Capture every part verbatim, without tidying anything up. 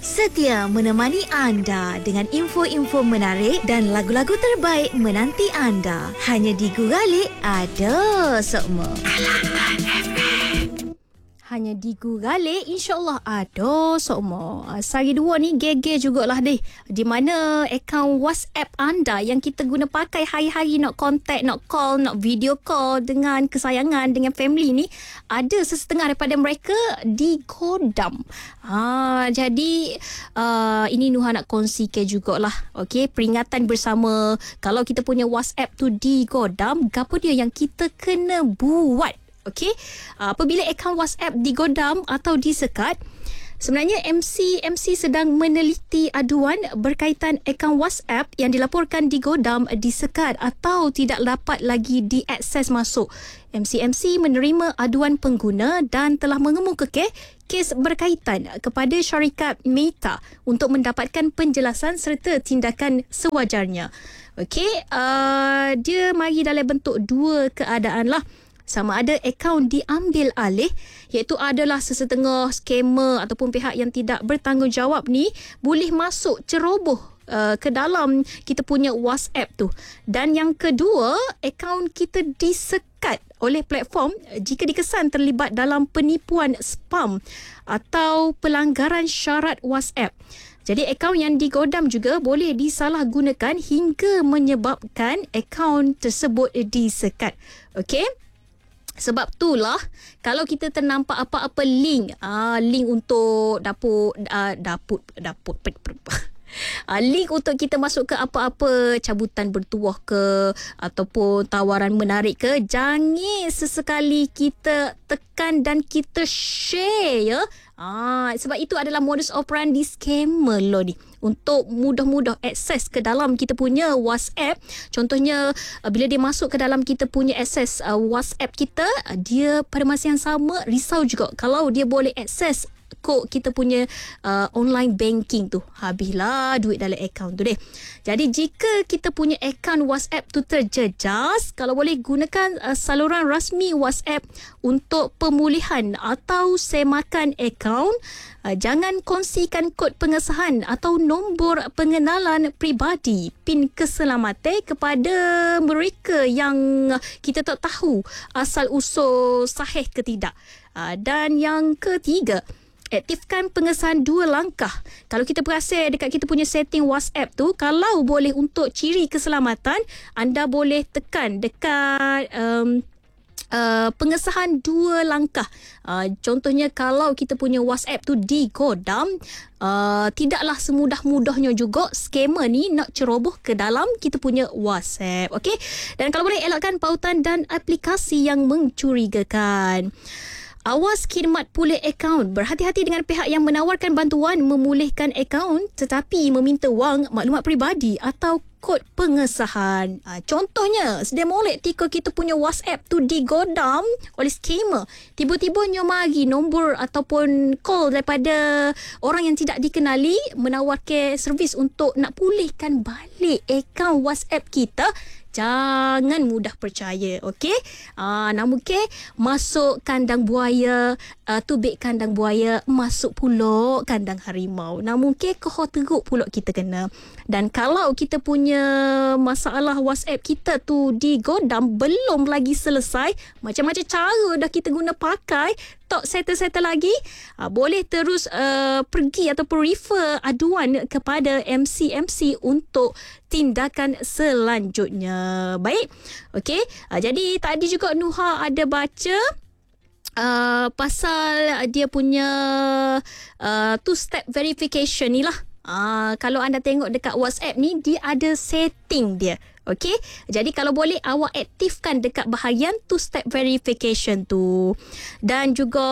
Setia menemani anda dengan info-info menarik dan lagu-lagu terbaik menanti anda. Hanya di Guralik ada sokmo. Kelantan F M. Hanya di Guralik, insyaAllah ada sokmo. Sehari dua ni geger jugalah deh. Di mana akaun WhatsApp anda yang kita guna pakai hari-hari nak contact, nak call, nak video call dengan kesayangan, dengan family ni, ada sesetengah daripada mereka digodam. Ha, jadi uh, ini Nuha nak kongsikan jugalah. Okey, peringatan bersama kalau kita punya WhatsApp tu digodam, apa dia yang kita kena buat? Okey, uh, apabila akaun WhatsApp digodam atau disekat, sebenarnya M C M C sedang meneliti aduan berkaitan akaun WhatsApp yang dilaporkan digodam, disekat atau tidak dapat lagi diakses masuk. M C M C menerima aduan pengguna dan telah mengemukakan kes berkaitan kepada syarikat Meta untuk mendapatkan penjelasan serta tindakan sewajarnya. Okey, uh, dia mari dalam bentuk dua keadaan lah. Sama ada akaun diambil alih, iaitu adalah sesetengah skamer ataupun pihak yang tidak bertanggungjawab ni boleh masuk ceroboh uh, ke dalam kita punya WhatsApp tu. Dan yang kedua, akaun kita disekat oleh platform jika dikesan terlibat dalam penipuan spam atau pelanggaran syarat WhatsApp. Jadi akaun yang digodam juga boleh disalahgunakan hingga menyebabkan akaun tersebut disekat. Okey? Sebab itulah kalau kita ternampak apa-apa link, ah link untuk dapur ah, dapur dapur ah, link untuk kita masuk ke apa-apa cabutan bertuah ke ataupun tawaran menarik ke, jangan sesekali kita tekan dan kita share ya. Ah, sebab itu adalah modus operandi scammer lo ni untuk mudah-mudah akses ke dalam kita punya WhatsApp. Contohnya uh, bila dia masuk ke dalam kita punya akses uh, WhatsApp kita, uh, dia pada masa yang sama risau juga kalau dia boleh akses kod kita punya uh, online banking tu. Habislah duit dalam akaun tu deh. Jadi jika kita punya akaun WhatsApp tu terjejas, kalau boleh gunakan uh, saluran rasmi WhatsApp untuk pemulihan atau semakan akaun. Uh, jangan kongsikan kod pengesahan atau nombor pengenalan peribadi, PIN keselamatan kepada mereka yang kita tak tahu asal usul sahih ke tidak. Uh, dan yang ketiga, aktifkan pengesahan dua langkah. Kalau kita perasan dekat kita punya setting WhatsApp tu, kalau boleh untuk ciri keselamatan, anda boleh tekan dekat um, uh, pengesahan dua langkah. Uh, contohnya kalau kita punya WhatsApp tu digodam, uh, tidaklah semudah-mudahnya juga scammer ni nak ceroboh ke dalam kita punya WhatsApp. Okey? Dan kalau boleh elakkan pautan dan aplikasi yang mencurigakan. Awas khidmat pulih akaun. Berhati-hati dengan pihak yang menawarkan bantuan memulihkan akaun tetapi meminta wang, maklumat peribadi atau kod pengesahan. Ha, contohnya, sedia molek tika kita punya WhatsApp tu digodam oleh scammer. Tiba-tibanya mari nombor ataupun call daripada orang yang tidak dikenali menawarkan servis untuk nak pulihkan balik akaun WhatsApp kita. Jangan mudah percaya, okey? Ah, namun ke masuk kandang buaya, uh, tubik kandang buaya, masuk pula kandang harimau. Namun ke kohor teruk pula kita kena. Dan kalau kita punya masalah WhatsApp kita tu digodam belum lagi selesai, macam-macam cara dah kita guna pakai, tak settle-settle lagi, uh, boleh terus uh, pergi ataupun refer aduan kepada M C M C untuk tindakan selanjutnya. Baik. Okey. Uh, jadi tadi juga Nuha ada baca uh, pasal dia punya uh, two step verification ni lah. Uh, kalau anda tengok dekat WhatsApp ni, dia ada setting dia. Okey, jadi kalau boleh awak aktifkan dekat bahagian two step verification tu. Dan juga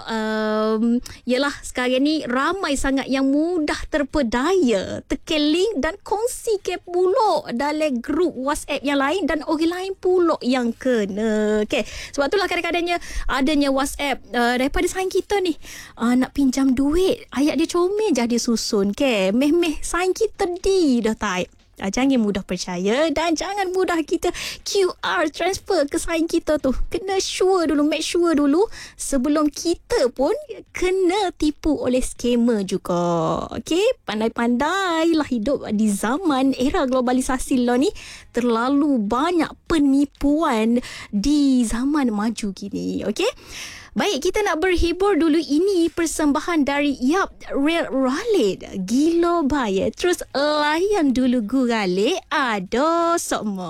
um, yalah sekarang ni ramai sangat yang mudah terpedaya tekan link dan kongsi ke pula dalam grup WhatsApp yang lain dan orang lain pula yang kena. Okey, sebab itulah kadang-kadangnya adanya WhatsApp uh, daripada saing kita ni uh, nak pinjam duit, ayat dia comel je dia susun ke meh-meh saing kita di dah type. Jangan mudah percaya dan jangan mudah kita Q R transfer ke saing kita tu. Kena sure dulu, make sure dulu sebelum kita pun kena tipu oleh scammer juga. Okey, pandai-pandailah hidup di zaman era globalisasi lah ni. Terlalu banyak penipuan di zaman maju gini. Okey. Baik, kita nak berhibur dulu. Ini persembahan dari Yap Real Ralid. Gila bayar. Terus layan dulu gurale. Ada sokmo.